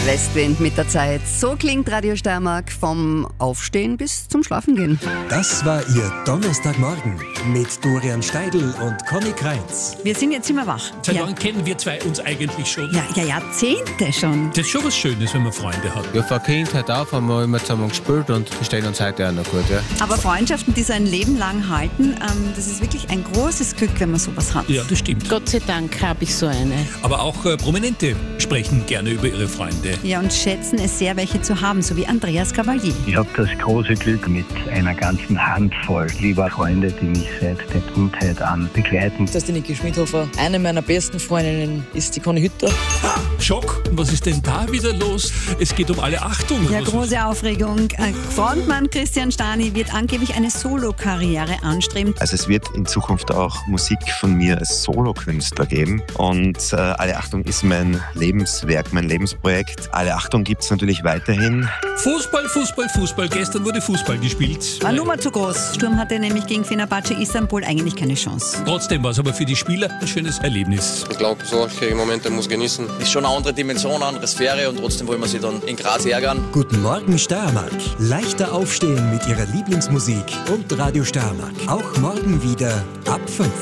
Westwind mit der Zeit. So klingt Radio Steiermark vom Aufstehen bis zum Schlafengehen. Das war Ihr Donnerstagmorgen mit Dorian Steidl und Conny Kreitz. Wir sind jetzt immer wach. Seit wann kennen wir zwei uns eigentlich schon? Ja, Jahrzehnte schon. Das ist schon was Schönes, wenn man Freunde hat. Ja, von Kindheit auf haben wir immer zusammen gespielt und verstehen uns heute auch noch gut. Ja. Aber Freundschaften, die so ein Leben lang halten, das ist wirklich ein großes Glück, wenn man sowas hat. Ja, das stimmt. Gott sei Dank habe ich so eine. Aber auch Prominente sprechen gerne über ihre Freunde. Ja, und schätzen es sehr, welche zu haben, so wie Andreas Cavalier. Ich habe das große Glück, mit einer ganzen Handvoll lieber Freunde, die mich seit der Kindheit an begleiten. Das ist die Niki Schmidhofer. Eine meiner besten Freundinnen ist die Conny Hütter. Schock, was ist denn da wieder los? Es geht um alle Achtung. Ja, große Aufregung. Frontmann Christian Stani wird angeblich eine Solokarriere anstreben. Also es wird in Zukunft auch Musik von mir als Solokünstler geben. Und Alle Achtung ist mein Lebenswerk, mein Lebensprojekt. Alle Achtung gibt es natürlich weiterhin. Fußball. Gestern wurde Fußball gespielt. War Nummer zu groß. Sturm hatte nämlich gegen Fenerbahce Istanbul eigentlich keine Chance. Trotzdem war es aber für die Spieler ein schönes Erlebnis. Ich glaube, solche Momente muss genießen. Ist schon eine andere Dimension, eine andere Sphäre und trotzdem wollen wir sie dann in Graz ärgern. Guten Morgen Steiermark. Leichter aufstehen mit Ihrer Lieblingsmusik und Radio Steiermark. Auch morgen wieder ab 5.